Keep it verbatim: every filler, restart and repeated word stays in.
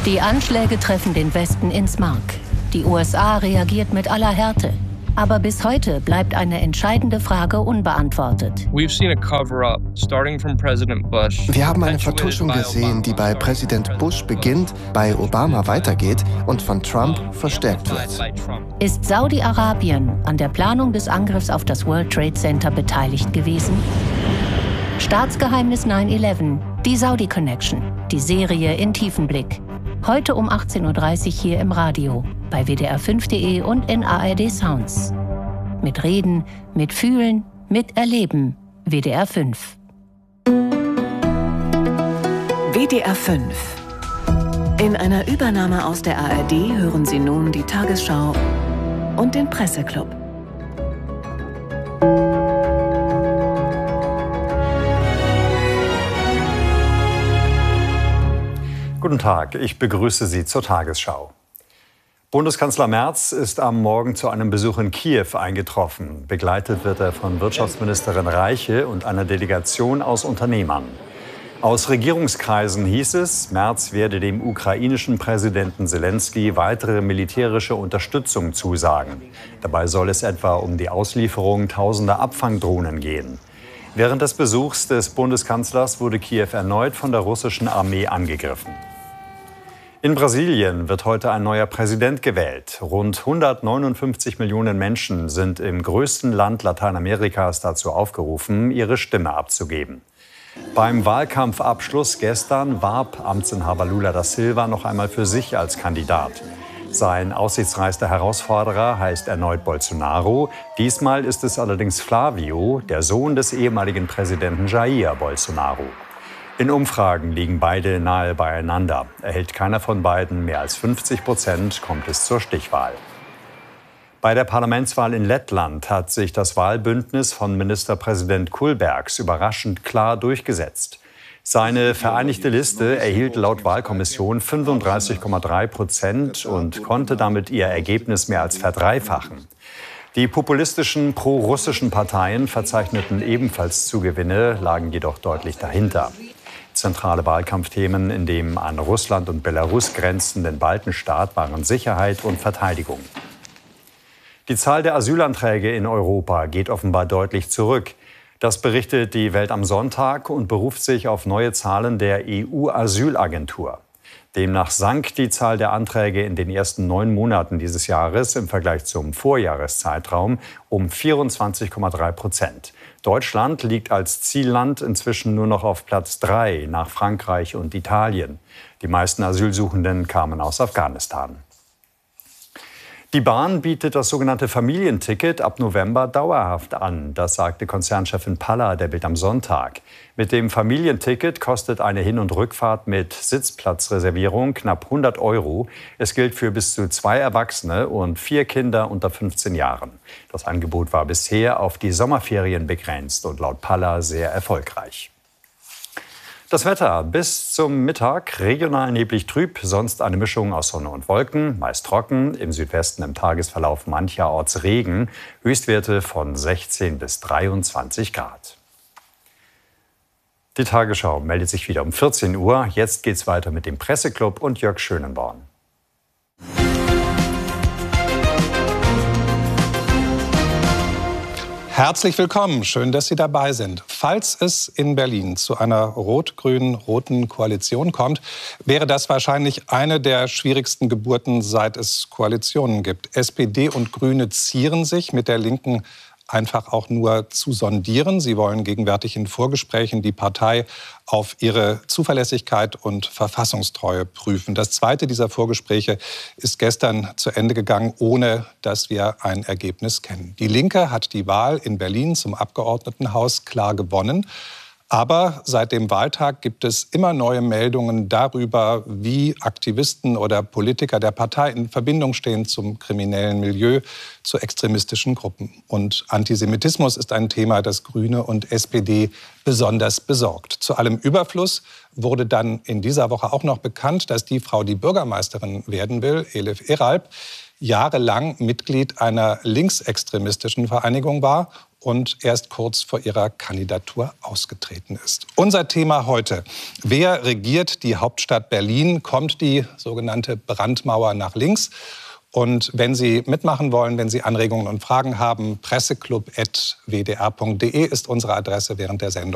Die Anschläge treffen den Westen ins Mark. Die U S A reagiert mit aller Härte. Aber bis heute bleibt eine entscheidende Frage unbeantwortet. Wir haben eine Vertuschung gesehen, die bei Präsident Bush beginnt, bei Obama weitergeht und von Trump verstärkt wird. Ist Saudi-Arabien an der Planung des Angriffs auf das World Trade Center beteiligt gewesen? Staatsgeheimnis neun elf, die Saudi Connection, die Serie in Tiefenblick. Heute um achtzehn Uhr dreißig hier im Radio, bei W D R fünf punkt de und in A R D Sounds. Mit Reden, mit Fühlen, mit Erleben. W D R fünf. W D R fünf. In einer Übernahme aus der A R D hören Sie nun die Tagesschau und den Presseclub. Guten Tag, ich begrüße Sie zur Tagesschau. Bundeskanzler Merz ist am Morgen zu einem Besuch in Kiew eingetroffen. Begleitet wird er von Wirtschaftsministerin Reiche und einer Delegation aus Unternehmern. Aus Regierungskreisen hieß es, Merz werde dem ukrainischen Präsidenten Selenskyj weitere militärische Unterstützung zusagen. Dabei soll es etwa um die Auslieferung tausender Abfangdrohnen gehen. Während des Besuchs des Bundeskanzlers wurde Kiew erneut von der russischen Armee angegriffen. In Brasilien wird heute ein neuer Präsident gewählt. Rund hundertneunundfünfzig Millionen Menschen sind im größten Land Lateinamerikas dazu aufgerufen, ihre Stimme abzugeben. Beim Wahlkampfabschluss gestern warb Amtsinhaber Lula da Silva noch einmal für sich als Kandidat. Sein aussichtsreichster Herausforderer heißt erneut Bolsonaro. Diesmal ist es allerdings Flavio, der Sohn des ehemaligen Präsidenten Jair Bolsonaro. In Umfragen liegen beide nahe beieinander. Erhält keiner von beiden mehr als fünfzig Prozent, kommt es zur Stichwahl. Bei der Parlamentswahl in Lettland hat sich das Wahlbündnis von Ministerpräsident Kulbergs überraschend klar durchgesetzt. Seine vereinigte Liste erhielt laut Wahlkommission fünfunddreißig Komma drei Prozent und konnte damit ihr Ergebnis mehr als verdreifachen. Die populistischen pro-russischen Parteien verzeichneten ebenfalls Zugewinne, lagen jedoch deutlich dahinter. Zentrale Wahlkampfthemen in dem an Russland und Belarus grenzenden Baltenstaat waren Sicherheit und Verteidigung. Die Zahl der Asylanträge in Europa geht offenbar deutlich zurück. Das berichtet die Welt am Sonntag und beruft sich auf neue Zahlen der E U-Asylagentur. Demnach sank die Zahl der Anträge in den ersten neun Monaten dieses Jahres im Vergleich zum Vorjahreszeitraum um vierundzwanzig Komma drei Prozent. Deutschland liegt als Zielland inzwischen nur noch auf Platz drei nach Frankreich und Italien. Die meisten Asylsuchenden kamen aus Afghanistan. Die Bahn bietet das sogenannte Familienticket ab November dauerhaft an. Das sagte Konzernchefin Palla der Bild am Sonntag. Mit dem Familienticket kostet eine Hin- und Rückfahrt mit Sitzplatzreservierung knapp hundert Euro. Es gilt für bis zu zwei Erwachsene und vier Kinder unter fünfzehn Jahren. Das Angebot war bisher auf die Sommerferien begrenzt und laut Palla sehr erfolgreich. Das Wetter bis zum Mittag regional neblig trüb, sonst eine Mischung aus Sonne und Wolken, meist trocken, im Südwesten im Tagesverlauf mancherorts Regen, Höchstwerte von sechzehn bis dreiundzwanzig Grad. Die Tagesschau meldet sich wieder um vierzehn Uhr. Jetzt geht's weiter mit dem Presseclub und Jörg Schönenborn. Herzlich willkommen, schön, dass Sie dabei sind. Falls es in Berlin zu einer rot-grün-roten Koalition kommt, wäre das wahrscheinlich eine der schwierigsten Geburten, seit es Koalitionen gibt. S P D und Grüne zieren sich mit der Linken einfach auch nur zu sondieren. Sie wollen gegenwärtig in Vorgesprächen die Partei auf ihre Zuverlässigkeit und Verfassungstreue prüfen. Das zweite dieser Vorgespräche ist gestern zu Ende gegangen, ohne dass wir ein Ergebnis kennen. Die Linke hat die Wahl in Berlin zum Abgeordnetenhaus klar gewonnen. Aber seit dem Wahltag gibt es immer neue Meldungen darüber, wie Aktivisten oder Politiker der Partei in Verbindung stehen zum kriminellen Milieu, zu extremistischen Gruppen. Und Antisemitismus ist ein Thema, das Grüne und S P D besonders besorgt. Zu allem Überfluss wurde dann in dieser Woche auch noch bekannt, dass die Frau, die Bürgermeisterin werden will, Elif Eralp, jahrelang Mitglied einer linksextremistischen Vereinigung war und erst kurz vor ihrer Kandidatur ausgetreten ist. Unser Thema heute: Wer regiert die Hauptstadt Berlin? Kommt die sogenannte Brandmauer nach links? Und wenn Sie mitmachen wollen, wenn Sie Anregungen und Fragen haben, presseclub punkt w d r punkt d e ist unsere Adresse während der Sendung.